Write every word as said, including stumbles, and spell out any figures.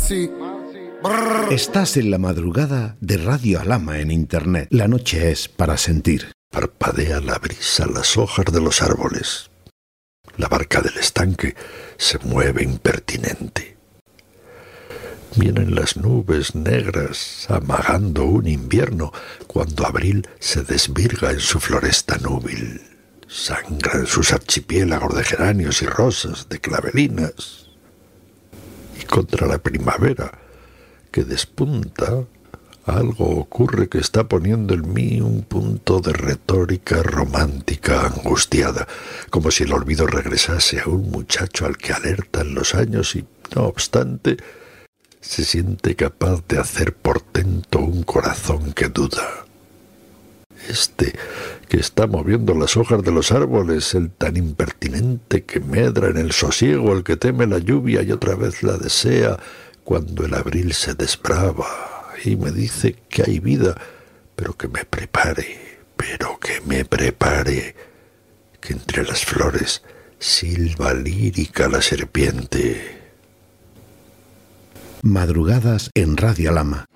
Mansi. Brrr. Estás en la madrugada de Radio Alama en Internet. La noche es para sentir. Parpadea la brisa las hojas de los árboles. La barca del estanque se mueve impertinente. Vienen las nubes negras amagando un invierno cuando abril se desvirga en su floresta núbil. Sangran sus archipiélagos de geranios y rosas, de clavelinas. Y contra la primavera, que despunta, algo ocurre que está poniendo en mí un punto de retórica romántica angustiada, como si el olvido regresase a un muchacho al que alertan los años y, no obstante, se siente capaz de hacer portento un corazón que duda. Este que está moviendo las hojas de los árboles, el tan impertinente que medra en el sosiego, el que teme la lluvia y otra vez la desea cuando el abril se desbrava y me dice que hay vida, pero que me prepare, pero que me prepare, que entre las flores silba lírica la serpiente. Madrugadas en Radio Alama.